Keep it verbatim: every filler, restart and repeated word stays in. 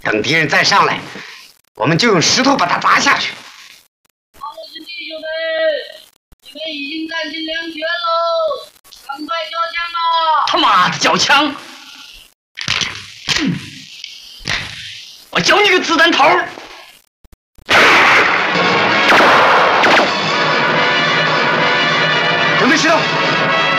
等敌人再上来，我们就用石头把他砸下去。 好的，弟兄们，你们已经占尽粮权喽，赶快交枪吧！ 他妈的，交枪！嗯，我教你个子弹头！